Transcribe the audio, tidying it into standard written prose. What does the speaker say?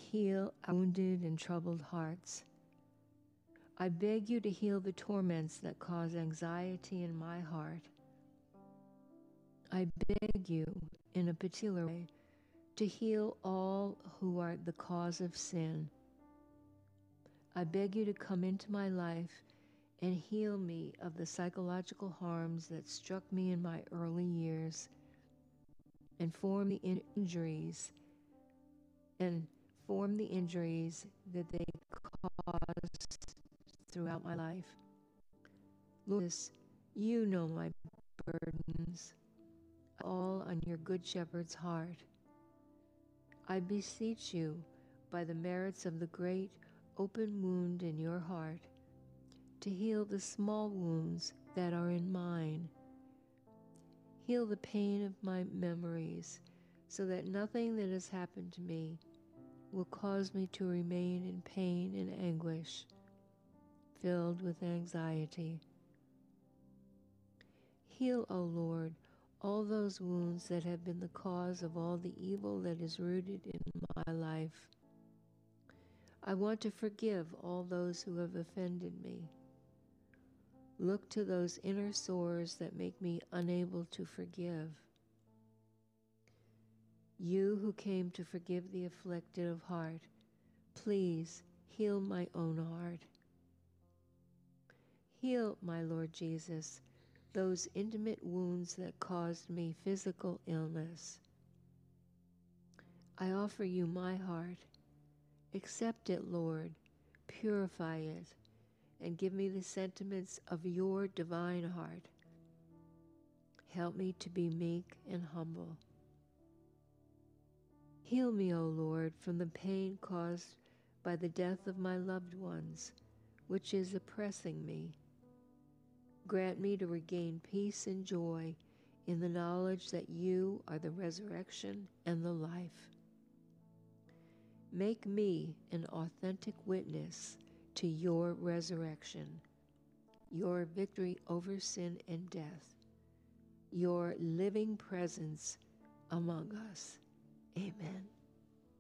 heal our wounded and troubled hearts. I beg you to heal the torments that cause anxiety in my heart. I beg you, in a particular way, to heal all who are the cause of sin. I beg you to come into my life and heal me of the psychological harms that struck me in my early years, and form the injuries that they caused throughout my life. Lord, you know my burdens, all on your good shepherd's heart. I beseech you, by the merits of the great open wound in your heart, to heal the small wounds that are in mine. Heal the pain of my memories, so that nothing that has happened to me will cause me to remain in pain and anguish, filled with anxiety. Heal, O Lord, all those wounds that have been the cause of all the evil that is rooted in my life. I want to forgive all those who have offended me. Look to those inner sores that make me unable to forgive. You who came to forgive the afflicted of heart, please heal my own heart. Heal, my Lord Jesus, those intimate wounds that caused me physical illness. I offer you my heart. Accept it, Lord, purify it, and give me the sentiments of your divine heart. Help me to be meek and humble. Heal me, O Lord, from the pain caused by the death of my loved ones, which is oppressing me. Grant me to regain peace and joy in the knowledge that you are the resurrection and the life. Make me an authentic witness to your resurrection, your victory over sin and death, your living presence among us. Amen.